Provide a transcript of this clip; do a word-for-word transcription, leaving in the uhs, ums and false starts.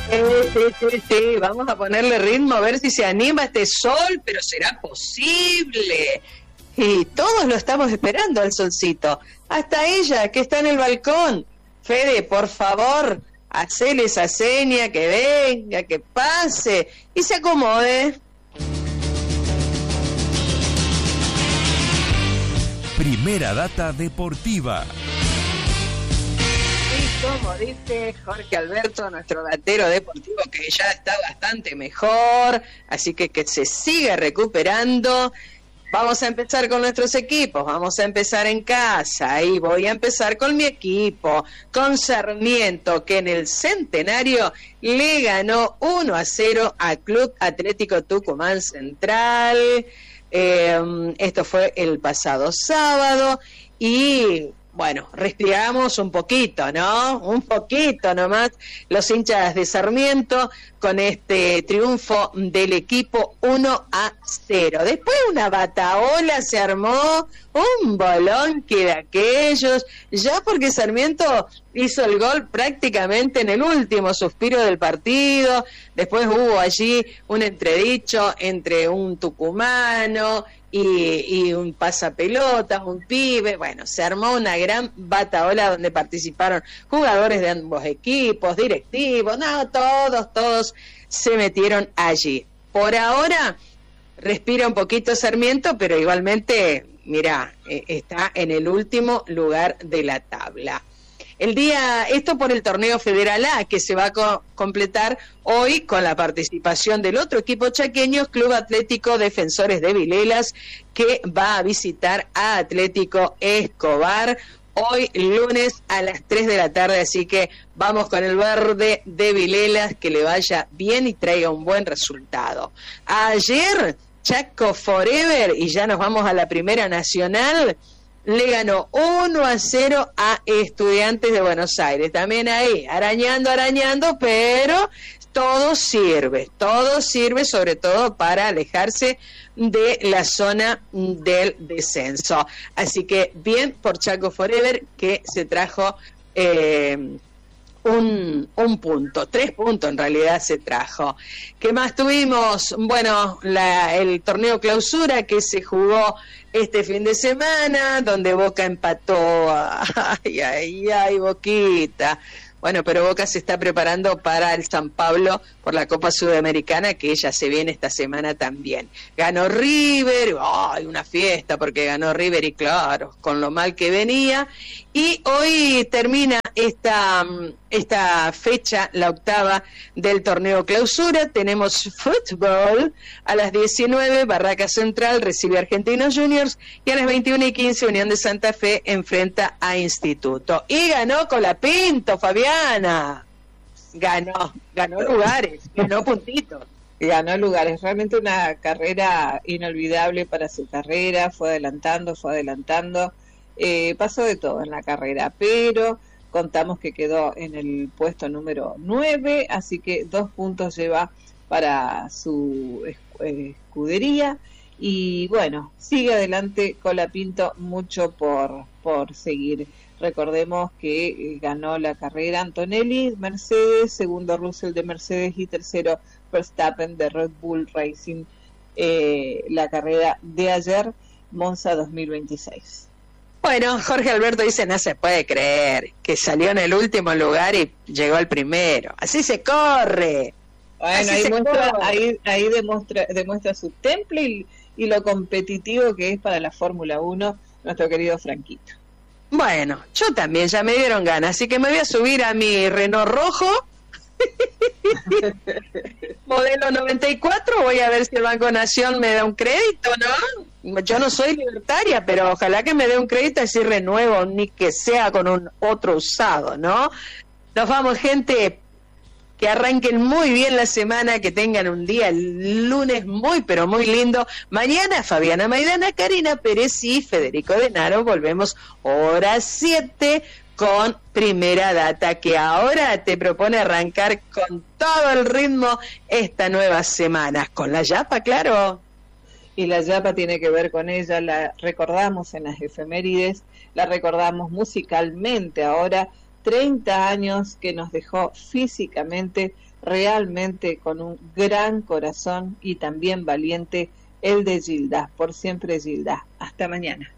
sí, sí, sí, vamos a ponerle ritmo a ver si se anima este sol, pero será posible. Y todos lo estamos esperando al solcito, hasta ella que está en el balcón. Fede, por favor, hacele esa seña, que venga, que pase y se acomode. Primera Data Deportiva. Y como dice Jorge Alberto, nuestro datero deportivo, que ya está bastante mejor, así que que se siga recuperando. Vamos a empezar con nuestros equipos, vamos a empezar en casa y voy a empezar con mi equipo, con Sarmiento, que en el Centenario le ganó uno a cero a Club Atlético Tucumán Central. Eh, esto fue el pasado sábado y bueno, respiramos un poquito, ¿no? Un poquito nomás los hinchas de Sarmiento con este triunfo del equipo uno a cero. Después una bataola se armó, un bolón que de aquellos, ya porque Sarmiento hizo el gol prácticamente en el último suspiro del partido. Después hubo allí un entredicho entre un tucumano y, y un pasapelotas, un pibe. Bueno, se armó una gran bataola donde participaron jugadores de ambos equipos, directivos, no, todos, todos se metieron allí. Por ahora respira un poquito Sarmiento, pero igualmente, mirá, eh, está en el último lugar de la tabla. El día, esto por el torneo Federal A, que se va a co- completar hoy con la participación del otro equipo chaqueño, Club Atlético Defensores de Vilelas, que va a visitar a Atlético Escobar hoy lunes a las tres de la tarde, así que vamos con el verde de Vilelas, que le vaya bien y traiga un buen resultado. Ayer, Chaco Forever, y ya nos vamos a la Primera Nacional, le ganó uno a cero a Estudiantes de Buenos Aires. También ahí, arañando, arañando, pero todo sirve, todo sirve sobre todo para alejarse de la zona del descenso. Así que bien por Chaco Forever, que se trajo eh, un, un punto, tres puntos en realidad se trajo. ¿Qué más tuvimos? Bueno, la, el torneo clausura que se jugó este fin de semana, donde Boca empató. Ay, ay, ay, Boquita. Bueno, pero Boca se está preparando para el San Pablo por la Copa Sudamericana, que ya se viene esta semana también. Ganó River, ¡ay, una fiesta! Porque ganó River y claro, con lo mal que venía. Y hoy termina esta, esta fecha, la octava del torneo clausura. Tenemos fútbol a las diecinueve, Barraca Central recibe a Argentinos Juniors, y a las veintiuna y quince Unión de Santa Fe enfrenta a Instituto. Y ganó Colapinto, Fabiana. Ganó, ganó lugares, ganó puntitos. Ganó lugares, realmente una carrera inolvidable para su carrera, fue adelantando, fue adelantando, eh, pasó de todo en la carrera, pero contamos que quedó en el puesto número nueve, así que dos puntos lleva para su escudería, y bueno, sigue adelante Colapinto, mucho por, por seguir. Recordemos que ganó la carrera Antonelli, Mercedes, segundo Russell de Mercedes y tercero Verstappen de Red Bull Racing, eh, la carrera de ayer, Monza dos mil veintiséis. Bueno, Jorge Alberto dice, no se puede creer, que salió en el último lugar y llegó al primero. Así se corre. Bueno, ahí, muestra, ahí, ahí demuestra, demuestra su temple y, y lo competitivo que es para la Fórmula uno, nuestro querido Franquito. Bueno, yo también, ya me dieron ganas, así que me voy a subir a mi Renault rojo, modelo noventa y cuatro, voy a ver si el Banco Nación me da un crédito, ¿no? Yo no soy libertaria, pero ojalá que me dé un crédito así renuevo, ni que sea con un otro usado, ¿no? Nos vamos, gente. Que arranquen muy bien la semana, que tengan un día el lunes muy, pero muy lindo. Mañana, Fabiana Maidana, Karina Pérez y Federico Denaro. Volvemos hora siete con Primera Data, que ahora te propone arrancar con todo el ritmo esta nueva semana. Con la Yapa, claro. Y la Yapa tiene que ver con ella, la recordamos en las efemérides, la recordamos musicalmente ahora, treinta años que nos dejó físicamente realmente con un gran corazón y también valiente, el de Gilda. Por siempre, Gilda. Hasta mañana.